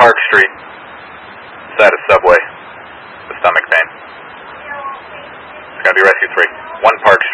Park Street, side of Subway, with stomach pain. It's going to be rescue 3. 1 Park